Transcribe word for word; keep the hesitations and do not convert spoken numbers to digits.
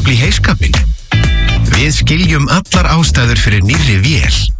jafnvel í heiskapinn. Við skiljum allar ástæður fyrir nýrri vél